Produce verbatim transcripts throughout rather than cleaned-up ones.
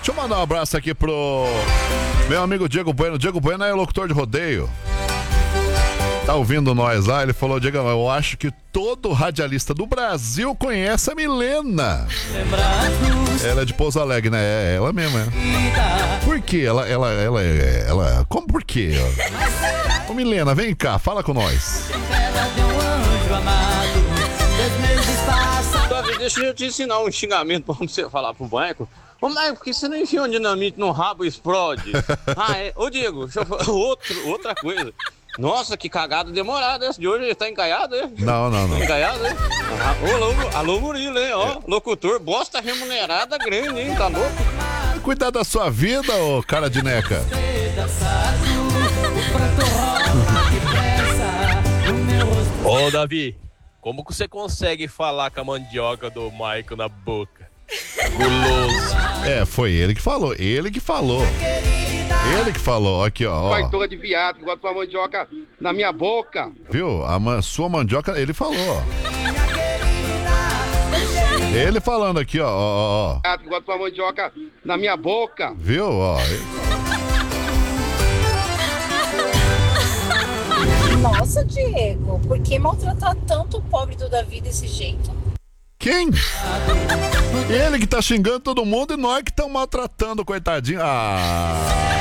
Deixa eu mandar um abraço aqui pro meu amigo Diego Bueno. Diego Bueno é locutor de rodeio. Tá ouvindo nós lá? Ele falou, Diego, eu acho que todo radialista do Brasil conhece a Milena. Ela é de Pouso Alegre, né? É ela mesma, é. Por quê? Ela, ela, ela, ela, ela... Como por quê? Ô Milena, vem cá, fala com nós. Deixa eu te ensinar um xingamento pra você falar pro banco. Ô, Marco, por que você não enfia um dinamite no rabo e explode? Ah, é. Ô, Diego, deixa eu falar. Outro, outra coisa. Nossa, que cagada demorada essa de hoje. Ele tá encaiado, é? Não, não, não. Tá encaiado, é? Alô, alô, Murilo, hein? Ó, locutor, bosta remunerada grande, hein? Tá louco? Cuidar da sua vida, ô cara de neca. Ô, Davi, como que você consegue falar com a mandioca do Michael na boca? Guloso. É, foi ele que falou, ele que falou. Ele que falou, aqui ó. Baitola de viado, que gosta de uma mandioca na minha boca. Viu? A man, sua mandioca, ele falou. Ele falando aqui, ó, ó, ó. Que gosta de uma mandioca na minha boca. Viu? Ó. Nossa, Diego, por que maltratar tanto o pobre do Davi desse jeito? Quem? Ele que tá xingando todo mundo e nós que estamos maltratando, coitadinho. Ah.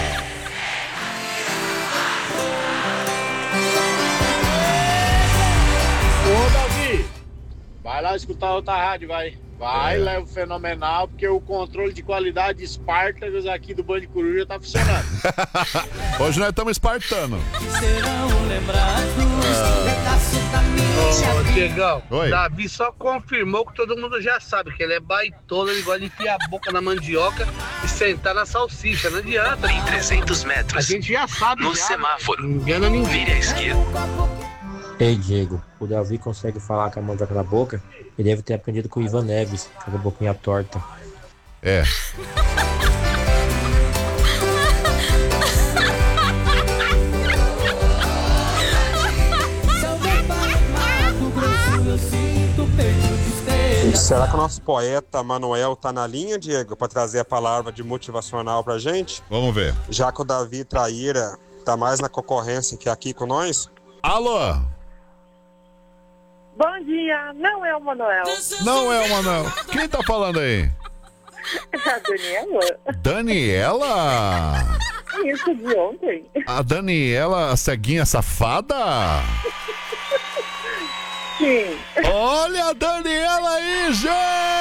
Ô, Davi, vai lá escutar outra rádio, vai. Vai, é. Leva o Fenomenal, porque o controle de qualidade Spartacus aqui do Band Coruja tá funcionando. Hoje nós estamos espartando. Ô, Diegão, Oi. Davi só confirmou que todo mundo já sabe que ele é baitola, ele gosta de enfiar a boca na mandioca e sentar na salsicha, não adianta. Em trezentos metros. A gente já sabe. No já, semáforo. Não engana ninguém. Vire à esquerda. Ei, Diego, o Davi consegue falar com a mandioca na boca? Ele deve ter aprendido com o Ivan Neves, com a boquinha torta. É. Será que o nosso poeta Manuel tá na linha, Diego, para trazer a palavra de motivacional pra gente? Vamos ver. Já que o Davi Traíra tá mais na concorrência que aqui com nós? Alô? Bom dia, não é o Manuel. Não é o Manuel. Quem tá falando aí? É a Daniela. Daniela? Isso, de ontem. A Daniela, a ceguinha safada? Sim. Olha a Daniela aí, gente!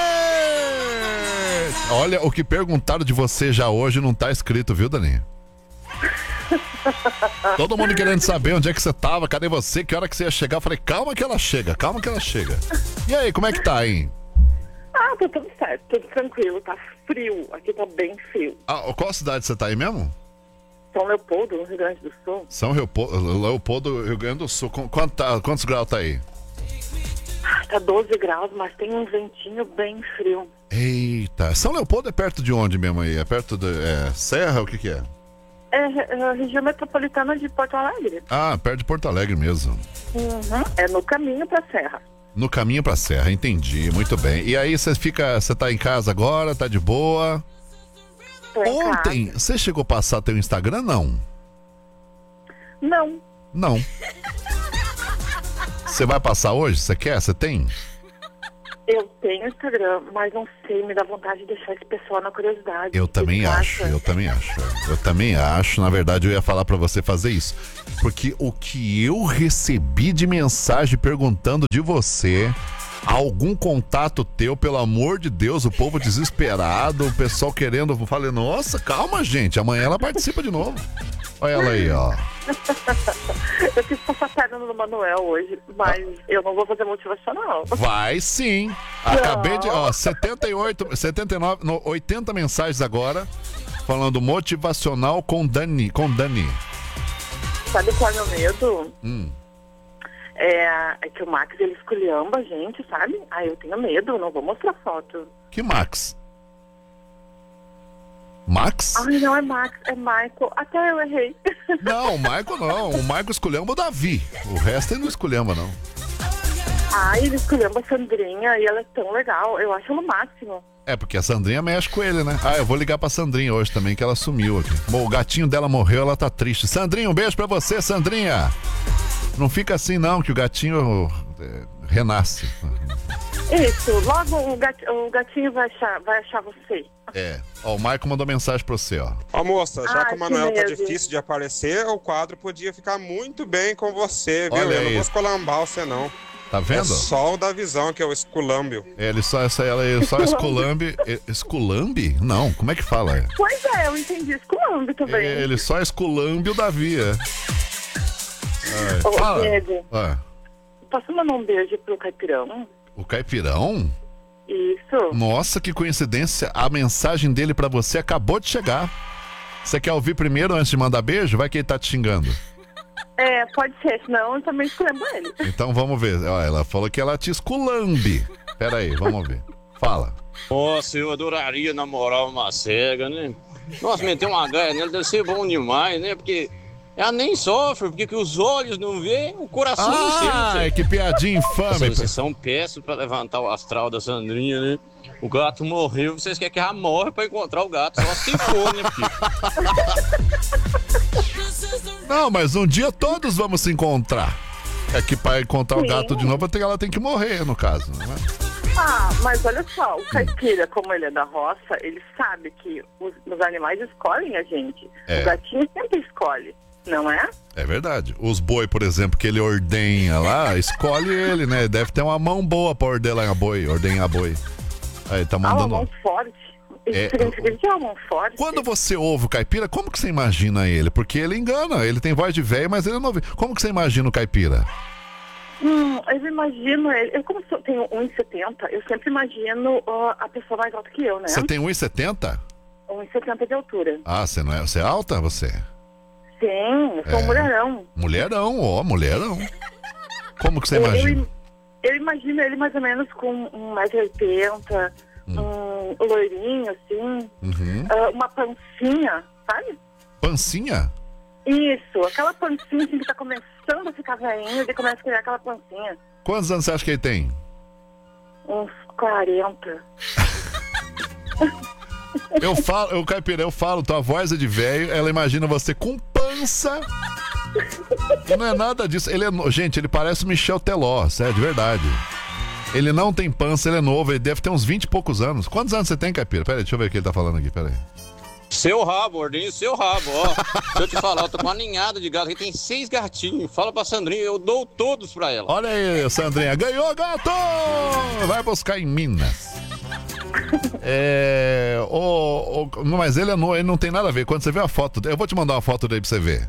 Olha, o que perguntaram de você já hoje não tá escrito, viu, Dani? Todo mundo querendo saber onde é que você tava, cadê você, que hora que você ia chegar. Eu falei, calma que ela chega, calma que ela chega. E aí, como é que tá, hein? Ah, tá tudo certo, tudo tranquilo, tá frio, aqui tá bem frio. Ah, qual cidade você tá aí mesmo? São Leopoldo, no Rio Grande do Sul. São Leopoldo, Leopoldo Rio Grande do Sul. Quanto tá, quantos graus tá aí? Tá doze graus, mas tem um ventinho bem frio. Eita, São Leopoldo é perto de onde mesmo aí? É perto de é, Serra, o que que é? É a região metropolitana de Porto Alegre. Ah, perto de Porto Alegre mesmo. Uhum. É no caminho pra Serra. No caminho pra Serra, entendi, muito bem. E aí você fica, você tá em casa agora, tá de boa? Tô em Ontem, casa. você chegou a passar teu Instagram, não? Não. Não. Você vai passar hoje? Você quer? Você tem? Eu tenho Instagram, mas não sei, me dá vontade de deixar esse pessoal na curiosidade. Eu também acho, eu também acho. Eu também acho, na verdade eu ia falar pra você fazer isso. Porque o que eu recebi de mensagem perguntando de você, algum contato teu, pelo amor de Deus, o povo desesperado, o pessoal querendo, eu falei, nossa, calma gente, amanhã ela participa de novo. Olha ela aí, ó. Eu quis passar perna no Manuel hoje, mas ah. eu não vou fazer motivacional. Vai sim. Acabei de, ó, setenta e oito, setenta e nove, no, oitenta mensagens agora, falando motivacional com Dani, com Dani. Sabe qual é o meu medo? Hum. É, é que o Max, ele esculhamba a gente, sabe? Aí eu tenho medo, não vou mostrar foto. Que Max? Max? Ai, não é Max, é Michael. Até eu errei. Não, o Michael não. O Michael esculhamba o Davi. O resto ele não esculhamba, não. Ai, ele esculhamba a Sandrinha e ela é tão legal. Eu acho ela o máximo. É, porque a Sandrinha mexe com ele, né? Ah, eu vou ligar pra Sandrinha hoje também, que ela sumiu aqui. Bom, o gatinho dela morreu, ela tá triste. Sandrinha, um beijo pra você, Sandrinha. Não fica assim não, que o gatinho é, renasce. Isso, logo o gatinho, o gatinho vai, achar, vai achar você. É, ó, o Maicon mandou mensagem pra você, ó. Ó, moça, já Ah, que o Manuel que tá medo. difícil de aparecer, o quadro podia ficar muito bem com você, viu? Olha Eu não aí. vou escolambar você, não. Tá vendo? É só o da visão que é o esculâmbio. É, ele só, essa, ela, ele só esculambe. é, Esculambe? Não, como é que fala? É? Pois é, eu entendi esculando também. Ele só esculambe o Davi, é. É, Ô, fala. Diego, Ah, posso mandar um beijo pro Caipirão? o Caipirão? Isso. Nossa, que coincidência. A mensagem dele pra você acabou de chegar. Você quer ouvir primeiro antes de mandar beijo? Vai que ele tá te xingando. É, pode ser, senão eu também esculhambo ele. Então vamos ver. Ó, ela falou que ela te esculambe. Pera aí, vamos ver. Fala. Nossa, eu adoraria namorar uma cega, né? Nossa, meter uma gaia nela deve ser bom demais, né? Porque ela nem sofre, porque que os olhos não veem, o coração não Ah, sente. que piadinha infame. Vocês são péssimos pra levantar o astral da Sandrinha, né? O gato morreu, vocês querem que ela morra pra encontrar o gato, só se for, né, filho? Não, mas um dia todos vamos se encontrar. É que pra encontrar o Sim. gato de novo, ela tem que morrer, no caso, não é? Ah, mas olha só, o caipira, como ele é da roça, ele sabe que os, os animais escolhem a gente. É. O gatinho sempre escolhe, não é? É verdade. Os boi, por exemplo, que ele ordenha lá, escolhe ele, né? Deve ter uma mão boa pra ordenar boi, ordenhar boi. Aí, tá Ah, uma mandando... mão forte. Isso É, significa que é uma mão forte. Quando você ouve o caipira, como que você imagina ele? Porque ele engana, ele tem voz de velho, mas ele não vê. Como que você imagina o caipira? Hum, eu imagino ele. Eu, como sou- tenho um e setenta, eu sempre imagino ó, a pessoa mais alta que eu, né? Você tem um e setenta? um e setenta de altura. Ah, você não é, você é alta, você? Sim, eu sou É. um mulherão. Mulherão, ó, mulherão. Como que você Eu- imagina? Eu, eu imagino ele mais ou menos com um metro e oitenta, um loirinho, assim, Uhum. ah, uma pancinha, sabe? Pancinha? Isso, aquela pancinha assim, que tá começando a ficar velhinha, e começa a criar aquela pancinha. Quantos anos você acha que ele tem? Uns quarenta. Eu falo, eu caipira, eu falo, tua voz é de velho, ela imagina você com pança. E não é nada disso. Ele é, no- gente, ele parece o Michel Teló, sério, de verdade. Ele não tem pança, ele é novo, ele deve ter uns vinte e poucos anos. Quantos anos você tem, caipira? Pera aí, deixa eu ver o que ele tá falando aqui, pera aí. Seu rabo, Ordinho, seu rabo, ó. Deixa eu te falar, eu tô com uma ninhada de gato aqui, tem seis gatinhos. Fala pra Sandrinha, eu dou todos pra ela. Olha aí, Sandrinha, ganhou, gato! Vai buscar em Minas. É. O, o- não, mas ele é novo, ele não tem nada a ver. Quando você vê a foto dele, eu vou te mandar uma foto dele pra você ver.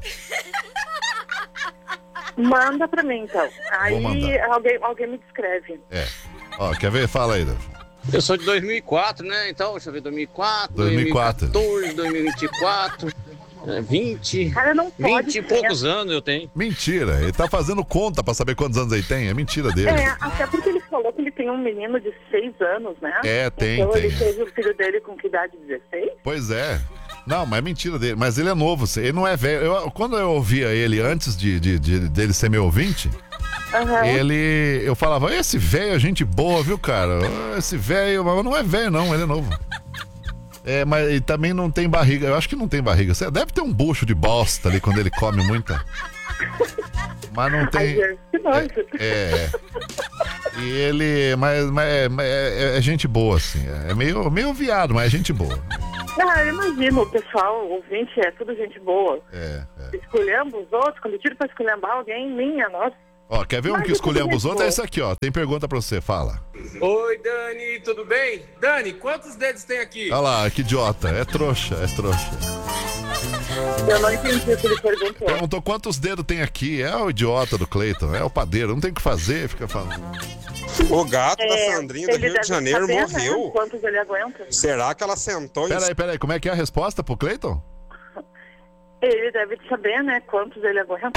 Manda pra mim, então. Aí mandar. alguém, alguém me descreve. É. Ó, quer ver? Fala aí, Davi. Eu sou de dois mil e quatro, né? Então, deixa eu ver, dois mil e quatro, dois mil e quatro. dois mil e quatorze, dois mil e vinte e quatro, é, vinte, Cara, não pode vinte e ser. poucos anos eu tenho. Mentira, ele tá fazendo conta pra saber quantos anos ele tem. É mentira dele. É, até porque ele falou que ele tem um menino de seis anos, né? É, tem, então tem. ele teve o filho dele com que idade? dezesseis? Pois é. Não, mas é mentira dele. Mas ele é novo, ele não é velho. Eu- quando eu ouvia ele antes de, de- de- dele ser meu ouvinte, Aham. ele. Eu falava, esse velho é gente boa, viu, cara? Esse velho, mas não é velho, não, ele é novo. É, mas ele também não tem barriga. Eu acho que não tem barriga. Você deve ter um bucho de bosta ali quando ele come muita. Mas não tem. Ai, gente, que nojo. É, é. E ele. Mas, mas é, mas é- é gente boa, assim. É meio, meio viado, mas é gente boa. Ah, eu imagino, o pessoal, o ouvinte é tudo gente boa. É, é. Escolhendo os outros, quando eu tiro pra escolhambar alguém, minha, nossa. Ó, quer ver um Mas que eu escolhemos os também outros? É sou. esse aqui, ó. Tem pergunta pra você, fala. Oi, Dani, tudo bem? Dani, quantos dedos tem aqui? Olha lá, que idiota. É trouxa, é trouxa. Eu não entendi o que ele perguntou. Perguntou quantos dedos tem aqui. É o idiota do Cleiton, é o padeiro. Não tem o que fazer, fica falando. O gato da É, Sandrinha do ele Rio de deve Janeiro saber, né, morreu. quantos ele aguenta. Será que ela sentou em... Peraí, peraí, como é que é a resposta pro Cleiton? Ele deve saber, né, quantos ele aguenta.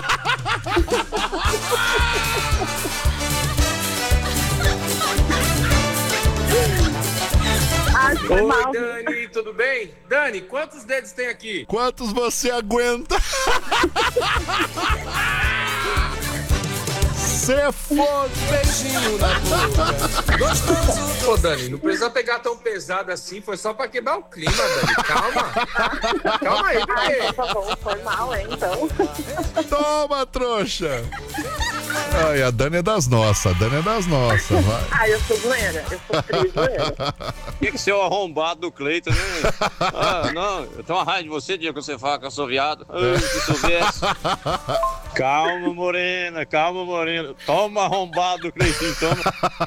Ah, foi Oi, mal. Dani, tudo bem? Dani, quantos dedos tem aqui? Quantos você aguenta? Você é foda. Beijinho na boca. Gostoso. Ô, Dani, não precisa pegar tão pesado assim. Foi só pra quebrar o clima, Dani. Calma. Calma aí, bebê. Tá bom, foi mal, hein, então. Toma, trouxa. Ai, a Dani é das nossas. A Dani é das nossas. Vai. Ah, eu sou zoeira. Eu sou tri zoeira. Tem que ser o arrombado do Cleiton, né? Ah, não, eu tenho uma raiva de você, dia que você fala que eu sou viado. Ah, se soubesse. Calma, morena, calma, morena. Toma arrombado do Cleiton, toma.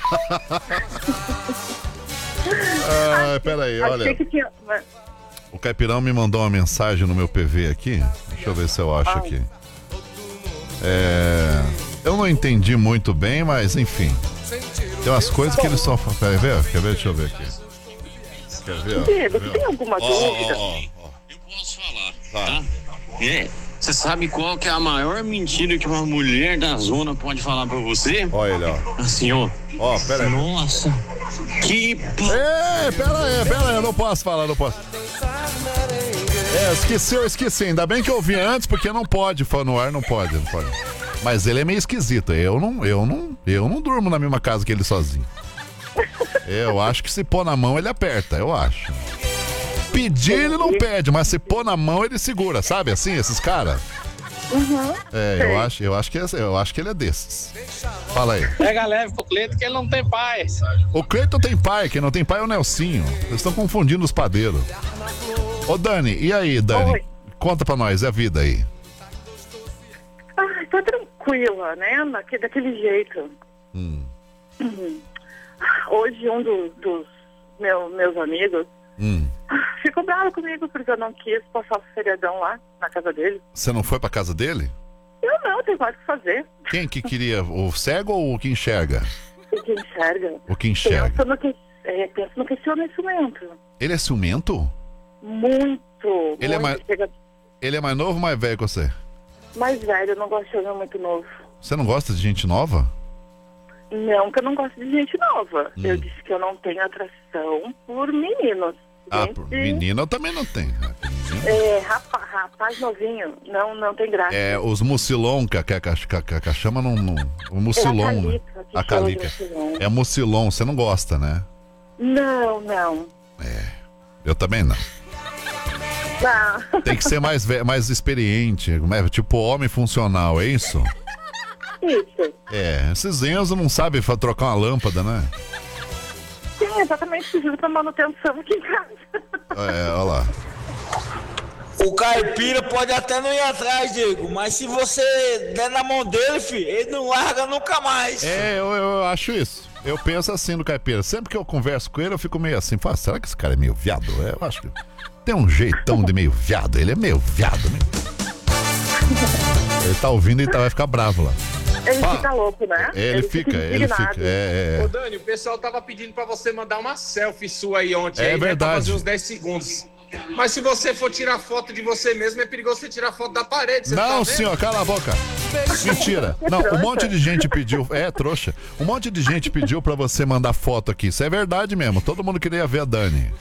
Ah, peraí, olha. Achei que tinha... O Caipirão me mandou uma mensagem no meu P V aqui. Deixa eu ver se eu acho aqui. É... Eu não entendi muito bem, mas enfim. Tem umas coisas que eles só... Quer ver? Quer ver? Deixa eu ver aqui. Quer ver? Diego, você tem alguma Ó, dúvida? ó, ó, ó. Eu posso falar, tá? É, você sabe qual que é a maior mentira que uma mulher da zona pode falar pra você? Olha ele, ó. Assim, ó. Ó, pera aí. Nossa, que... Ei, pera aí, pera aí, eu não posso falar, não posso. É, esqueci, eu esqueci. Ainda bem que eu ouvi antes, porque não pode, falar no ar não pode, não pode. Mas ele é meio esquisito. Eu não, eu não, eu não durmo na mesma casa que ele sozinho. Eu acho que se pôr na mão ele aperta, eu acho. Pedir ele não pede, mas se pôr na mão ele segura, sabe assim, esses caras? Uhum. É, eu acho, eu acho que é, eu acho que ele é desses. Fala aí. Pega leve pro Cleiton que ele não tem pai. O Cleiton tem pai, quem não tem pai é o Nelsinho. Vocês estão confundindo os padeiros. Ô Dani, e aí, Dani? Oi. Conta pra nós, é a vida aí. Ah, tá tranquila, né? Daqui- Daquele jeito. Hum. Uhum. Hoje um do- dos meu- meus amigos Hum. ficou bravo comigo porque eu não quis passar o feriadão lá na casa dele. Você não foi pra casa dele? Eu não, tenho mais o que fazer. Quem que queria? O cego ou o que enxerga? O que enxerga. O que enxerga. Pensa no, que, é, pensa no questionamento. Ele é ciumento? Muito. Ele é muito. mais- Chega Ele é mais novo ou mais velho que você? mais velho, eu não gosto de homem muito novo. Você não gosta de gente nova? Não, que eu não gosto de gente nova. Hum. Eu disse que eu não tenho atração por meninos. Ah, Gente, menina eu também não tenho. É, rapaz, rapaz novinho, não, não tem graça. É, os mucilon, que a, que a, que a, que a, que a chama não, não... O mucilon, É a né? calica que A chama de calica. mucilon. É mucilon, você não gosta, né? Não, não. Eu também não. Não. Tem que ser mais, ve- mais experiente, né? Tipo homem funcional, é isso? Isso. É, esses Enzo não sabem fa- trocar uma lâmpada, né? Sim, exatamente, preciso pra manutenção aqui em casa. É, olha lá. O caipira pode até não ir atrás, Diego, mas se você der na mão dele, filho, ele não larga nunca mais. É, eu, eu acho isso. Eu penso assim no caipira. Sempre que eu converso com ele, eu fico meio assim, falo, será que esse cara é meio viado? É, eu acho que tem um jeitão de meio viado. Ele é meio viado, né? Ele tá ouvindo e tá, vai ficar bravo lá. Ele Fala. fica louco, né? Ele fica, ele indignado. fica. É, é, Ô, é. Dani, o pessoal tava pedindo pra você mandar uma selfie sua aí ontem. É aí, né, verdade. pra fazer uns dez segundos. Mas se você for tirar foto de você mesmo, é perigoso você tirar foto da parede. Você tá Não, vendo? senhor, cala a boca. Mentira. É Não, um trouxa. monte de gente pediu. É, trouxa. Um monte de gente pediu pra você mandar foto aqui. Isso é verdade mesmo. Todo mundo queria ver a Dani.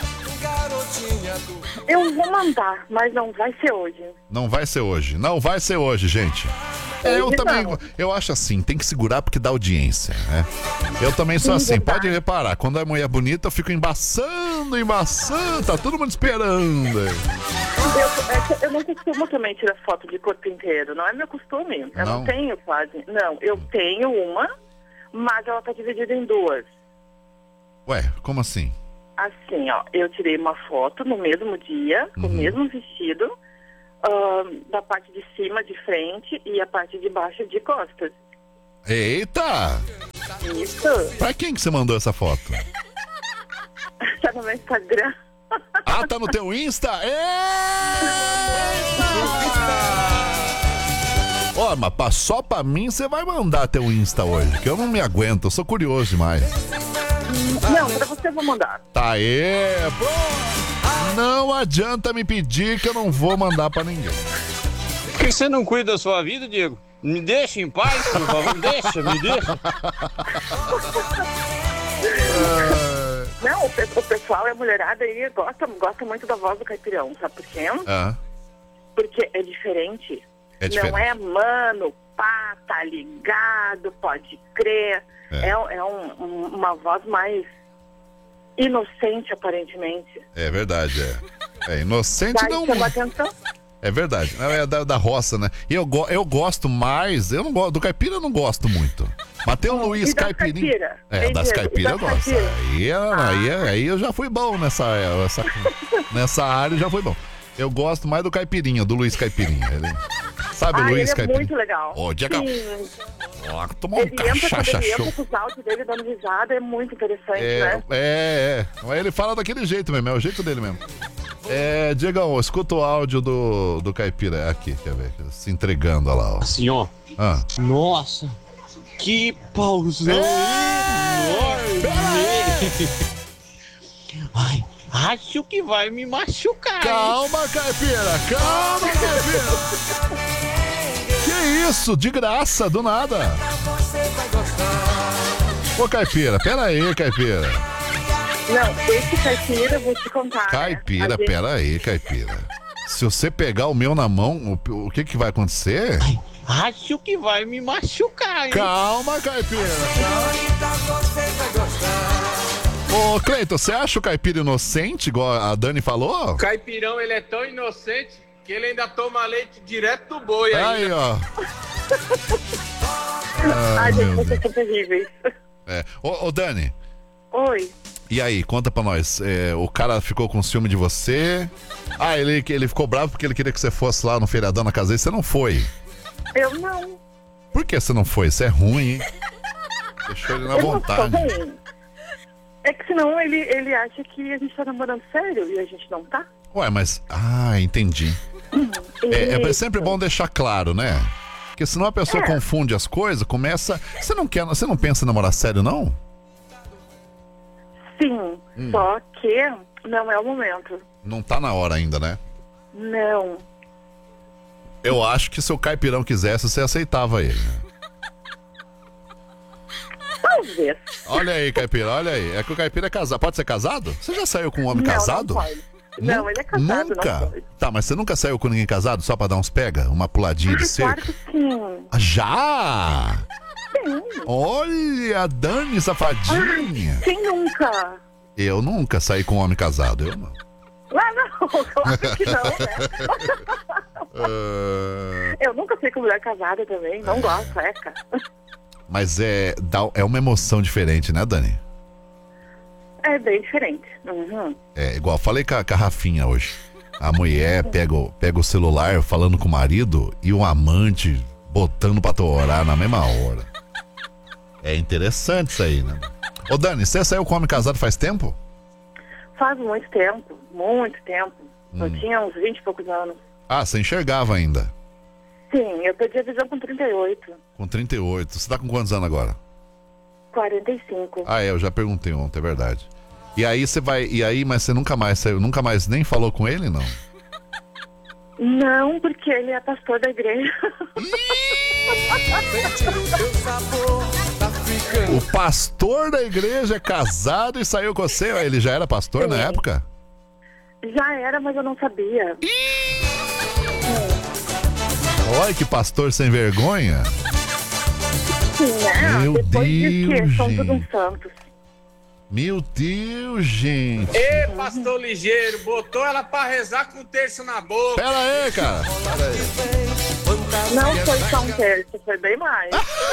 Eu vou mandar, mas não vai ser hoje. Não vai ser hoje. Não vai ser hoje, gente. É, eu Hoje também. não. Eu acho assim, tem que segurar porque dá audiência, né? Eu também sou assim, pode reparar. Quando é mulher bonita, eu fico embaçando, embaçando. Tá todo mundo esperando. Eu, é que eu não costumo também tirar foto de corpo inteiro, não é meu costume. Eu não, Não? tenho quase. Não, eu tenho uma, mas ela tá dividida em duas. Ué, como assim? Assim, ó, eu tirei uma foto no mesmo dia, com o Uhum. mesmo vestido, ahn, da parte de cima de frente e a parte de baixo de costas. Eita! Isso. Pra quem que você mandou essa foto? Tá no meu Instagram. Ah, tá no teu Insta? Ó, mas pra- só pra mim você vai mandar teu Insta hoje, que eu não me aguento, eu sou curioso demais. Não, pra você eu vou mandar. Tá aí, pô. Não adianta me pedir que eu não vou mandar pra ninguém. Por que você não cuida da sua vida, Diego? Me deixa em paz, por favor. Me deixa, me deixa. Não, o, pe- o pessoal e a mulherada aí gosta, gosta muito da voz do Caipirão, sabe por quê? Ah, Porque é diferente. É não é mano, pá, tá ligado, pode crer. É, é, é um, um, uma voz mais inocente, aparentemente. É verdade, é. É inocente Daí não... chama atenção. É verdade, é da, da roça, né? E eu, go, eu gosto mais, eu não gosto, do caipira eu não gosto muito. Mas tem o Hum, Luiz e das Caipirinha. caipira? É, Hein, das Diego? caipiras eu E das gosto. caipira? Aí, aí, aí eu já fui bom nessa, essa, nessa área, já fui bom. Eu gosto mais do Caipirinha, do Luiz Caipirinha. Ele, sabe o Ah, Luiz ele é Caipirinha? muito legal. Ô, Diego. Sim. Ó, tomar um Ele entra, quando cachaça ele show. entra com os áudios dele dando risada, é muito interessante, É, né? é, é. Mas ele fala daquele jeito mesmo, é o jeito dele mesmo. É, Diegão, escuta o áudio do, do Caipira aqui, quer ver? Se entregando, olha lá, ó. Assim, ó. Ah. Nossa, que pauzão enorme! Ai, acho que vai me machucar. Calma, Caipira, calma, Caipira. Que isso, de graça, do nada. Ô, Caipira, pera aí, Caipira. Não, esse caipira, eu vou te contar. Caipira, né? A gente- pera aí, Caipira. Se você pegar o meu na mão, o, o que que vai acontecer? Acho que vai me machucar, hein? Calma, Caipira. Ô, Cleiton, você acha o Caipira inocente, igual a Dani falou? O caipirão, ele é tão inocente que ele ainda toma leite direto do boi. Aí, ainda. ó. Ai, Ai, gente, meu vocês Deus. são terríveis. É. Ô, ô, Dani, Oi. e aí, conta pra nós. É, o cara ficou com ciúme de você? Ah, ele, ele ficou bravo porque ele queria que você fosse lá no feriadão na casa dele. Você não foi. Eu não. Por que você não foi? Isso é ruim, hein? Deixou ele na eu não vontade. sou ruim. É que senão ele, ele acha que a gente tá namorando sério e a gente não tá. Ué, mas... Ah, entendi. É, é sempre bom deixar claro, né? Porque senão a pessoa É. confunde as coisas, começa... Você não quer, você não pensa em namorar sério, não? Sim, Hum. só que não é o momento. Não tá na hora ainda, né? Não. Eu acho que se o Caipirão quisesse, você aceitava ele. Talvez. Olha aí, Caipira, olha aí. É que o Caipira é casado. Pode ser casado? Você já saiu com um homem Não, casado? Não, pode. Não, ele é casado, Nunca? não pode. Tá, mas você nunca saiu com ninguém casado só pra dar uns pega? Uma puladinha de Ai, claro cerco? que sim. Ah, já? Sim. Olha, Dani, safadinha. Quem nunca? Eu nunca saí com um homem casado, eu não. Ah, não, claro que não, né? Ah, Eu nunca fui com mulher casada também, não gosto, eca. mas é, dá- é uma emoção diferente, né, Dani? É bem diferente. Uhum. É igual, falei com a, com a Rafinha hoje. A mulher pega, o- pega o celular falando com o marido e o amante botando pra torar na mesma hora. É interessante isso aí, né? Ô Dani, você saiu com homem casado faz tempo? Faz muito tempo, muito tempo. Eu Hum. tinha uns vinte e poucos anos. Ah, você enxergava ainda. Sim, eu perdi a visão com trinta e oito. Com trinta e oito. Você tá com quantos anos agora? quarenta e cinco. Ah, é, eu já perguntei ontem, é verdade. E aí você vai. E aí, mas você nunca mais saiu, nunca mais nem falou com ele, não? Não, porque ele é pastor da igreja. O pastor da igreja é casado e saiu com você? Ele já era pastor na época? Já era, mas eu não sabia. Olha que pastor sem vergonha. Sim, né? Meu Depois diz Deus, que são gente. todos uns santos. Meu Deus, gente. Ê, pastor ligeiro, botou ela pra rezar com o terço na boca. Pera aí, cara. Pera aí. Não foi só um terço, foi bem mais.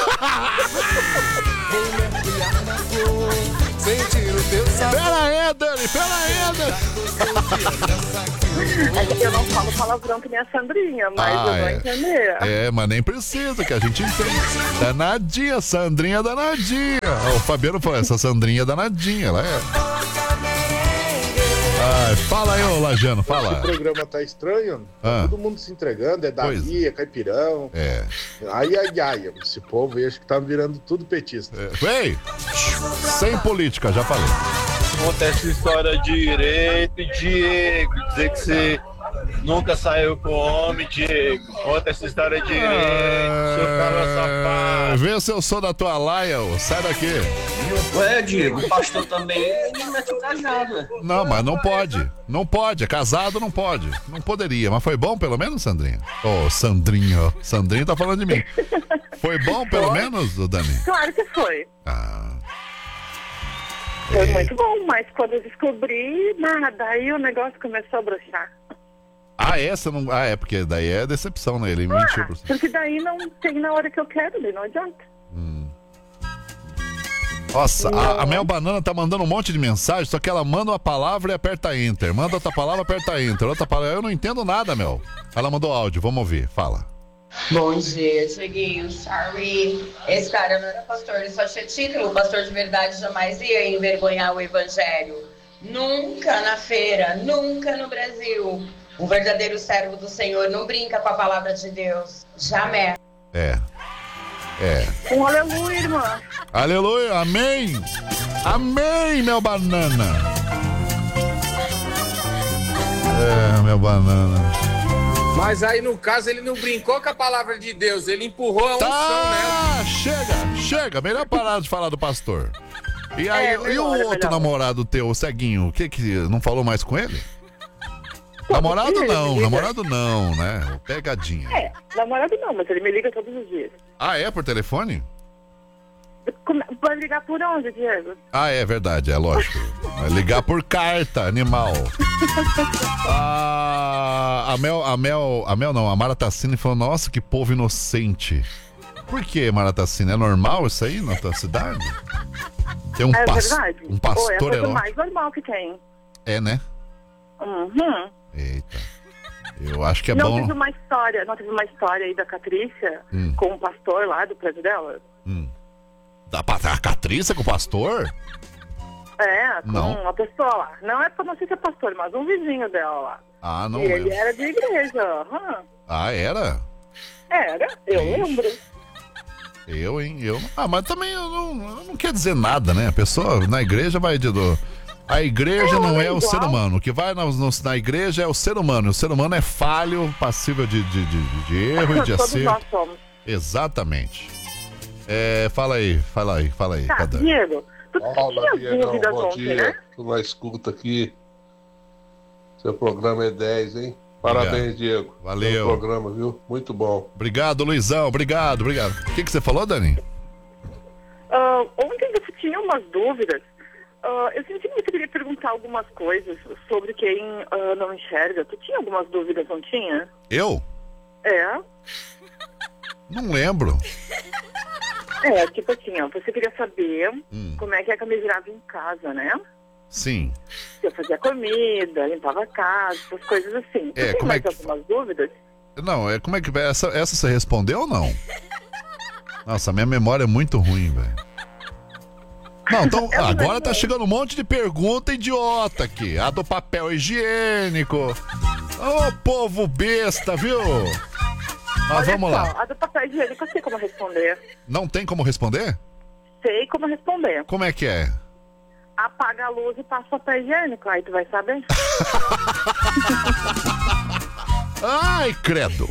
Pera aí, Dani, pera aí, Dani. É que eu não falo palavrão que nem a Sandrinha, mas Ah, eu vou é. entender. É, mas nem precisa, que a gente entende. Danadinha, Sandrinha danadinha. Ó, o Fabiano falou, essa Sandrinha é danadinha, ela é. Ai, fala aí, ô Lajano, O fala. programa tá estranho, Ah. todo mundo se entregando, é Davi, é Caipirão. É. Ai, ai, ai, esse povo aí acho que tá virando tudo petista. Ei, sem política, já falei. Conta essa história direito, Diego. Dizer que você Nunca saiu com homem, Diego. Conta essa história direito. Seu cara safado. Vê se eu sou da tua laia, ô. Sai daqui. Ué, Diego, o pastor também não mete o cajado. Não, mas não pode. Não pode. É casado, não pode. Não poderia. Mas foi bom, pelo menos, Sandrinha? Ô, oh, Sandrinha, ó. Sandrinha tá falando de mim. Foi bom, pelo Foi. menos, Dani? Claro que foi. Ah. Foi É. muito bom, mas quando eu descobri, nada, aí o negócio começou a broxar. Ah, essa não. Ah, é, porque daí é decepção, né? Ele mentiu Ah, por você. porque daí não tem na hora que eu quero, daí não adianta. Nossa, a, a Mel Banana tá mandando um monte de mensagem, só que ela manda uma palavra e aperta Enter. Manda outra palavra, aperta Enter. Outra palavra. Eu não entendo nada, Mel. Ela mandou áudio, vamos ouvir. Fala. Bom dia, Dieguinho. Sorry. Esse cara não era pastor, ele só tinha título. O pastor de verdade jamais ia envergonhar o evangelho. Nunca na feira, nunca no Brasil. Um verdadeiro servo do Senhor não brinca com a palavra de Deus. Jamais. É. É. Um aleluia, irmã. Aleluia, amém. Amém, Mel Banana. É, Mel Banana. Mas aí, no caso, ele não brincou com a palavra de Deus, ele empurrou a unção Tá, nela. chega, chega. Melhor parar de falar do pastor. E aí, É, e o melhor, outro melhor. namorado teu, o ceguinho, o que que não falou mais com ele? Namorado ele não, me liga. namorado não, né? Pegadinha. É, namorado não, mas ele me liga todos os dias. Ah, é por telefone? Como- Vai ligar por onde, Diego? Ah, é verdade, é lógico. Vai ligar por carta, animal. Ah, a Mel, a Mel, a Mel não, a Mara Tassini falou, nossa, que povo inocente. Por que, Mara Tassini? É normal isso aí na tua cidade? Tem um, é pas- verdade? um Pô, é a pastor coisa erótico. mais normal que tem. É, né? Uhum. Eita. Eu acho que é não bom. teve uma história, não teve uma história aí da Catrícia Hum. com um pastor lá do prédio dela? Hum. Da pa- a Catrícia com o pastor? É, com Não. uma pessoa lá. Não é pra não ser pastor, mas um vizinho dela lá. Ah, não e ele lembro. era de igreja. aham. Ah, era? Era, eu Ixi. lembro. Eu, hein? Eu. Ah, mas também eu não, eu não quer dizer nada, né? A pessoa na igreja vai de. Do... A igreja É, não é é o igual. ser humano. O que vai na, no- na igreja é o ser humano. O ser humano é falho, passível de, de, de, de erro e de Todos acerto. nós somos. Exatamente. É, fala aí, fala aí, fala aí. Tá, Cadê? Diego, tu Olá, tinha Diegão, dúvidas bom ontem, dia. né? Tô na escuta aqui. Seu programa é dez, hein? Parabéns, Diego. Valeu. Seu programa, viu? Muito bom. Obrigado, Luizão. Obrigado, obrigado. O que, que você falou, Dani? Ah, ontem você tinha umas dúvidas. Ah, eu senti que você queria perguntar algumas coisas sobre quem ah, não enxerga. Tu tinha algumas dúvidas, não tinha? Eu? É. Não lembro. É, tipo assim, ó, você queria saber Hum. como é que é que eu me virava em casa, né? Sim. Se eu fazia comida, limpava a casa, essas coisas assim. Você É, tem como é mais que- algumas dúvidas? Não, é como é que. Essa, essa você respondeu ou não? Nossa, minha memória é muito ruim, velho. Não, então Eu agora não tá sei. chegando um monte de pergunta idiota aqui. A do papel higiênico. Ô, povo besta, viu? Mas Olha vamos só, lá. a do papel higiênico eu sei como responder. Não tem como responder? Sei como responder. Como é que é? Apaga a luz e passa o papel higiênico, aí tu vai saber. Ai, credo.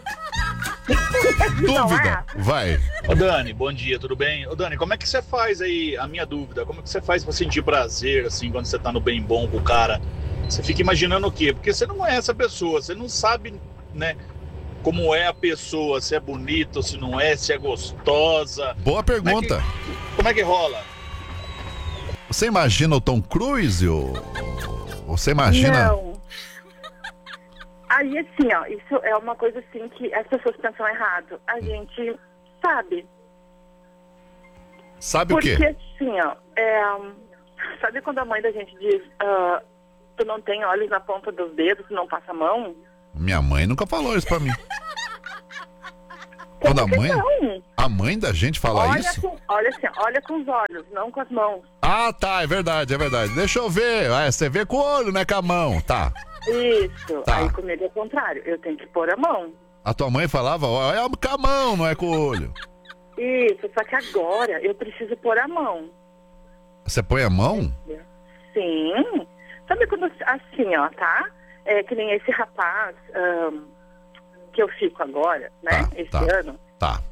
Não Dúvida. Vai. Ô Dani, bom dia, tudo bem? Ô Dani, como é que você faz aí, a minha dúvida, como é que você faz pra sentir prazer, assim, quando você tá no bem bom com o cara? Você fica imaginando o quê? Porque você não conhece a pessoa, você não sabe, né, como é a pessoa, se é bonita ou se não é, se é gostosa. Boa pergunta. Como é que, como é que rola? Você imagina o Tom Cruise? Ou ou você imagina. Não. Aí, assim, ó, isso é uma coisa assim que as pessoas pensam errado. A gente sabe. Sabe o Porque, quê? assim, ó, é, sabe quando a mãe da gente diz, ah, tu não tem olhos na ponta dos dedos, tu não passa a mão? Minha mãe nunca falou isso pra mim. Quando a mãe. Não. A mãe da gente fala Olha, isso? com, olha assim, olha com os olhos, não com as mãos. Ah, tá, é verdade, é verdade. Deixa eu ver. Ah, você vê com o olho, né? Com a mão, tá. Isso. Tá. Aí comigo é o contrário, eu tenho que pôr a mão. A tua mãe falava, ó, é com a mão, não é com o olho. Isso, só que agora eu preciso pôr a mão. Você põe a mão? Sim. Sabe quando, assim, ó, tá? É que nem esse rapaz ahn, que eu fico agora, né? Tá, esse tá. ano. Tá.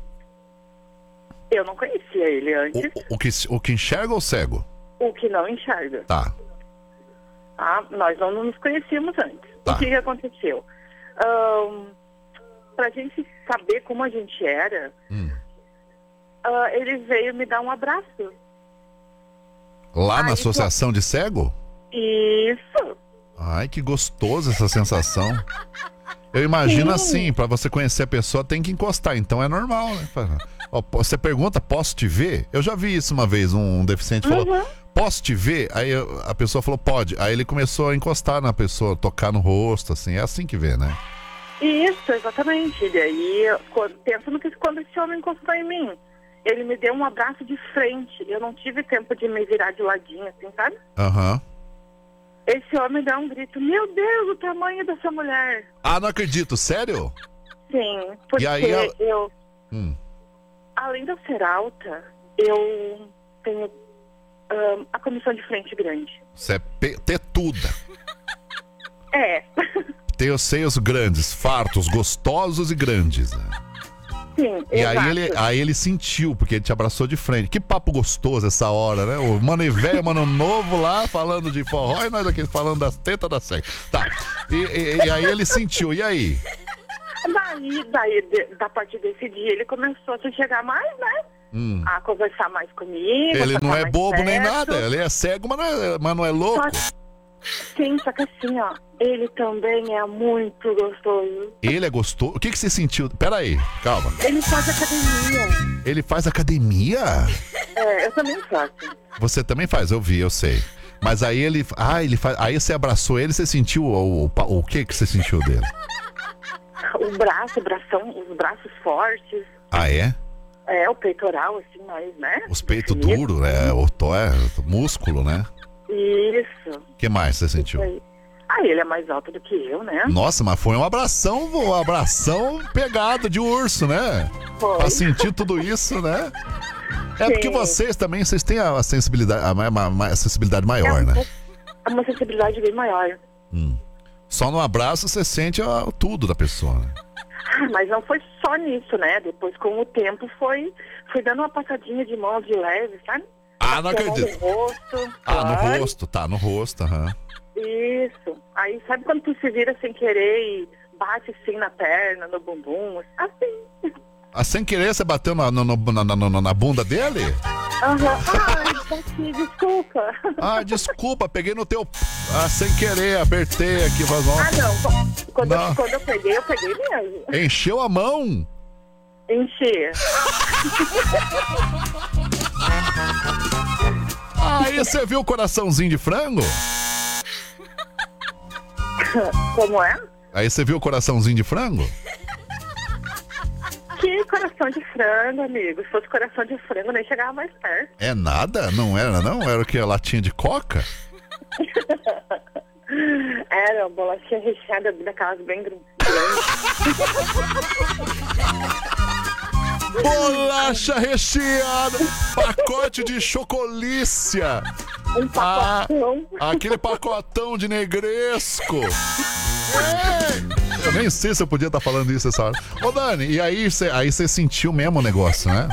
Eu não conhecia ele antes. O, o, que, o que enxerga ou cego? O que não enxerga. Tá. Ah, nós não nos conhecíamos antes. Tá. O que, que aconteceu? Ahn, pra gente saber como a gente era, Hum. ah, ele veio me dar um abraço. Lá na Aí, associação de cego? Isso. Ai, que gostoso essa sensação. Eu imagino Sim. assim, pra você conhecer a pessoa tem que encostar, então é normal, né? Fala, ó, você pergunta, posso te ver? Eu já vi isso uma vez, um deficiente falou, Uhum. posso te ver? Aí eu- a pessoa falou, pode. Aí ele começou a encostar na pessoa, tocar no rosto, assim, é assim que vê, né? Isso, exatamente. E daí, quando- pensa no que quando esse homem encostou em mim. Ele me deu um abraço de frente. Eu não tive tempo de me virar de ladinho, assim, sabe? Aham. Esse homem dá um grito, meu Deus, o tamanho dessa mulher. Ah, não acredito, sério? Sim, porque E aí ela- eu, Hum. além de eu ser alta, eu tenho ahn, a comissão de frente grande. Você é pe- tetuda. É, Tem os seios grandes, fartos, gostosos e grandes, né? sim, E exato. aí ele, aí ele sentiu, porque ele te abraçou de frente. Que papo gostoso essa hora, né? O mano e velho, mano novo lá, falando de forró e nós aqui falando das tetas da seca. Tá. E, e- e aí ele sentiu, e aí? Daí, daí de- da partir desse dia, ele começou a se chegar mais, né? Hum. A conversar mais comigo. Ele a não ficar é mais bobo nem perto. nada, ele é cego, mas não é, mas não é louco. Sim, só que assim, ó, ele também é muito gostoso. Ele é gostoso. O que, que você sentiu? Pera aí, calma. Ele faz academia. Ele faz academia? É, eu também faço. Você também faz, eu vi, eu sei. Mas aí ele. Ah, ele faz. Aí você abraçou ele, você sentiu o, o, o que que você sentiu dele? O braço, o bração, os braços fortes. Ah, é? É, o peitoral, assim, mais, né? Os peitos duros, né? O tó é músculo, né? Isso. O que mais você sentiu? Aí. Ah, ele é mais alto do que eu, né? Nossa, mas foi um abração, um abração pegado de urso, né? Foi. Pra sentir tudo isso, né? É Sim. porque vocês também, vocês têm a sensibilidade, a, ma- ma- a sensibilidade maior, né? É uma sensibilidade bem maior. Só no abraço você sente ah, tudo da pessoa, né? Ah, mas não foi só nisso, né? Depois, com o tempo, foi, foi dando uma passadinha de mão de leve, sabe? Ah, não Passou a mão acredito. No rosto. Ah, no claro. rosto, tá, no rosto, aham. Isso. Aí, sabe quando tu se vira sem querer e bate assim na perna, no bumbum? Assim. Ah, sem querer você bateu na, no- no- na, na, na- na bunda dele? Aham. Ai, bati, desculpa. Ah, desculpa, peguei no teu. Ah, sem querer, apertei aqui, vazou. Ah, não. Quando, Não. Eu, quando eu peguei, eu peguei mesmo. Encheu a mão? Enchi. Aí você viu o coraçãozinho de frango? Como é? Aí você viu o coraçãozinho de frango? Que coração de frango, amigo. Se fosse coração de frango, nem chegava mais perto. É nada? Não era, não? Era o que? Latinha de coca? Era uma bolachinha recheada daquelas bem grandes. Bolacha recheada! Pacote de chocolícia! Um pacotão. Ah, aquele pacotão de negresco! É. Eu nem sei se eu podia estar falando isso essa hora. Ô Dani, e aí você aí você sentiu mesmo o negócio, né?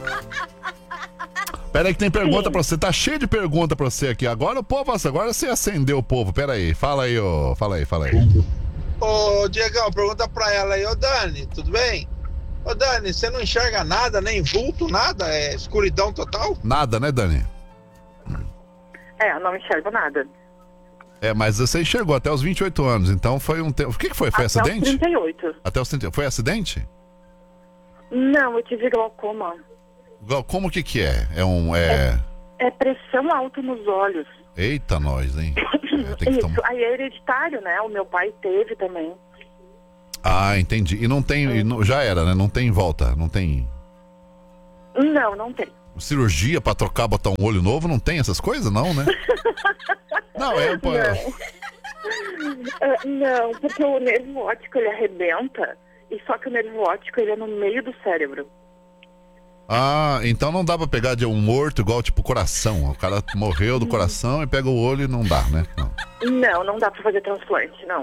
Pera aí que tem pergunta pra você. Tá cheio de pergunta pra você aqui. Agora o povo, agora você acendeu o povo. Pera aí, fala aí, ô. Fala aí, fala aí. Ô, Diegão, pergunta pra ela aí. Ô, Dani, tudo bem? Ô, Dani, você não enxerga nada, nem vulto, nada? É escuridão total? Nada, né, Dani? É, eu não enxergo nada. É, mas você enxergou até os vinte e oito anos, então foi um tempo. O que, que foi? Foi Até acidente? os trinta e oito. Até os trinta. Foi acidente? Não, eu tive glaucoma. Como que que é? É um. É... É pressão alta nos olhos. Eita, nós, hein? É, tem que Isso, tomar- aí é hereditário, né? O meu pai teve também. Ah, entendi. E não tem. e não- já era, né? Não tem volta. Não tem. Não, não tem. Cirurgia pra trocar, botar um olho novo, não tem essas coisas, não, né? Não, é. Pô, Não. Ah, não, porque o nervo óptico ele arrebenta, e só que o nervo óptico ele é no meio do cérebro. Ah, então não dá pra pegar de um morto igual tipo coração. O cara morreu do coração e pega o olho e não dá, né? Não. Não, não dá pra fazer transplante, não.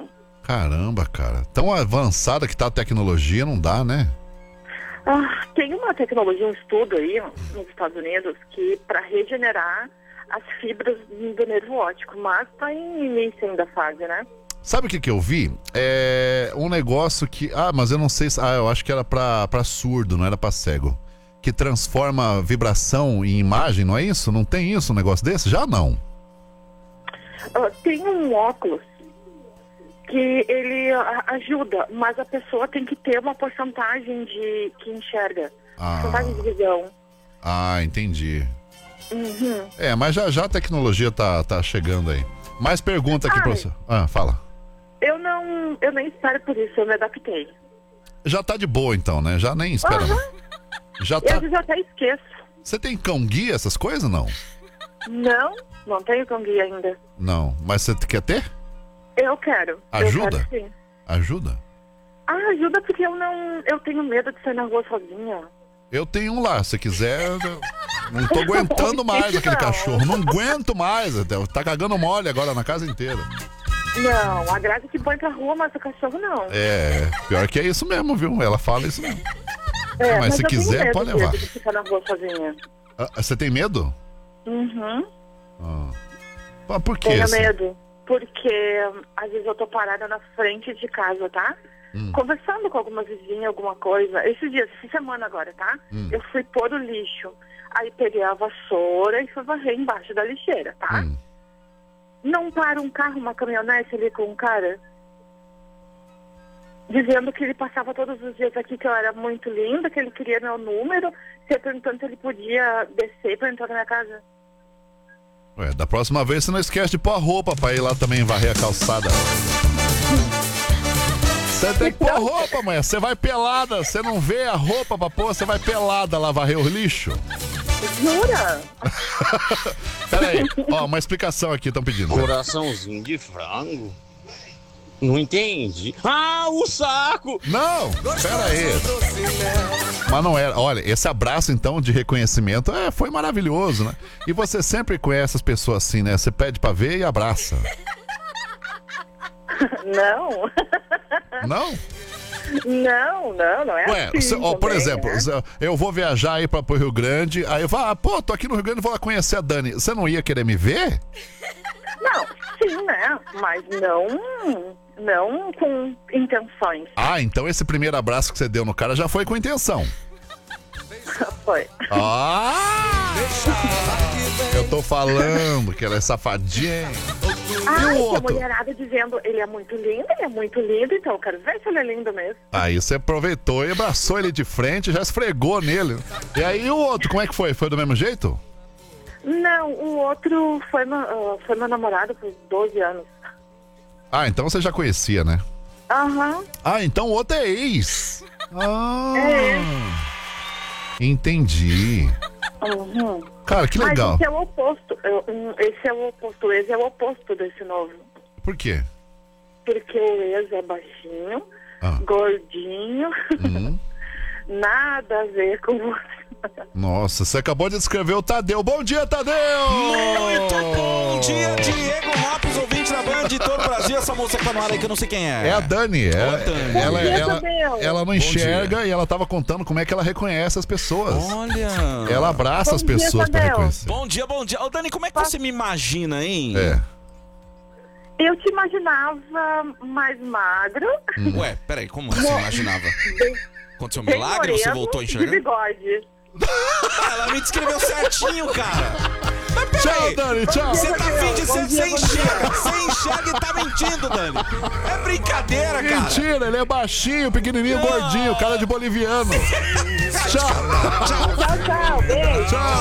Caramba, cara. Tão avançada que tá a tecnologia, não dá, né? Ah, tem uma tecnologia, um estudo aí nos Estados Unidos que para regenerar as fibras do nervo óptico, mas tá em início ainda a fase, né? Sabe o que que eu vi? É um negócio que... Ah, mas eu não sei se... Ah, eu acho que era pra, pra surdo, não era pra cego. Que transforma vibração em imagem, não é isso? Não tem isso, um negócio desse? Já não. Ah, tem um óculos que ele ah, ajuda, mas a pessoa tem que ter uma porcentagem de que enxerga. Ah. Porcentagem de visão. Ah, entendi. Uhum. É, mas já, já a tecnologia tá, tá chegando aí. Mais pergunta aqui, Ai. professor. Ah, fala. Eu não, eu nem espero por isso, eu me adaptei. Já tá de boa então, né? Já nem espera. Aham. Já E tá... às vezes eu até esqueço. Você tem cão guia, essas coisas, não? Não, não tenho cão guia ainda. Não. Mas você quer ter? Eu quero. Ajuda? Eu quero, sim. Ajuda? Ah, ajuda porque eu não, eu tenho medo de sair na rua sozinha. Eu tenho um lá, se quiser. Eu não tô aguentando mais aquele Não. cachorro. Não aguento mais. Tá cagando mole agora na casa inteira. Não, a Graça que põe pra rua, mas o cachorro não. É, pior que é isso mesmo, viu? Ela fala isso mesmo. É, mas se eu tenho quiser, medo pode mesmo levar. de ficar na rua sozinha. Ah, você tem medo? Uhum. Ah. Ah, por quê? Tenho assim? medo. Porque hum, às vezes eu tô parada na frente de casa, tá? Hum. Conversando com alguma vizinha, alguma coisa. Esses dias, essa semana agora, tá? Hum. Eu fui pôr o lixo. Aí peguei a vassoura e fui varrer embaixo da lixeira, tá? Hum. Não para um carro, uma caminhonete ali com um cara dizendo que ele passava todos os dias aqui, que eu era muito linda, que ele queria meu número, se perguntando se ele podia descer pra entrar na minha casa. Ué, da próxima vez você não esquece de pôr a roupa pra ir lá também varrer a calçada. Você tem que pôr a roupa, mulher. Você vai pelada, você não vê a roupa pra pôr, você vai pelada lá varrer o lixo. Jura? Peraí, ó, uma explicação aqui, estão pedindo. Coraçãozinho de frango? Não entendi. Ah, o saco! Não, pera aí. Mas não era. Olha, esse abraço então de reconhecimento é, foi maravilhoso, né? E você sempre conhece as pessoas assim, né? Você pede pra ver e abraça. Não. Não? Não, não, não é Ué, assim. cê- ó, por também, exemplo, né? cê- eu vou viajar aí pra, pro Rio Grande, aí eu falo, ah, pô, tô aqui no Rio Grande, vou lá conhecer a Dani. Você não ia querer me ver? Não, sim, né? Mas não, não com intenções. Ah, então esse primeiro abraço que você deu no cara já foi com intenção. Foi. Ah! Eu tô falando que ela é safadinha. Ah, E o que a outro? mulherada dizendo, ele é muito lindo, ele é muito lindo, então eu quero ver se ele é lindo mesmo. Aí você aproveitou e abraçou ele de frente, já esfregou nele. E aí o outro, como é que foi? Foi do mesmo jeito? Não, o outro foi, ma- ah, foi meu namorado por doze anos. Ah, então você já conhecia, né? Aham. Ah, então o outro é ex. Ah, É. entendi. Uhum. Cara, que legal. Mas esse é o oposto. Eu- um, Esse é o oposto. Esse é o oposto desse novo. Por quê? Porque o ex é baixinho, Ah. gordinho, Hum. nada a ver com você. Nossa, você acabou de descrever o Tadeu. Bom dia, Tadeu! Muito bom dia, Diego Lopes, ouvinte da Band de todo o Brasil. Essa moça que tá no ar aí que eu não sei quem é. É a Dani. É, Ô, Dani. Ela, Bom dia, ela, Tadeu. ela não Bom enxerga e ela tava contando como é que ela reconhece as pessoas. Olha. Ela abraça Bom as dia, pessoas pra Tadeu. reconhecer. Bom dia, bom dia. Ô, Dani, como é que você me imagina, hein? É. Eu te imaginava mais magro. Ué, peraí, como você imaginava? Aconteceu um bem milagre? Você moreno, voltou a de enxergar? bigode. Ela me descreveu certinho, cara. Mas Tchau, peraí. Dani, tchau. Você tá afim de Bom ser. dia, Você bom enxerga, dia. você enxerga e tá mentindo, Dani. É brincadeira, cara. Mentira, ele é baixinho, pequenininho, gordinho, cara de boliviano. Tchau. Tchau, tchau. Beijo. Tchau.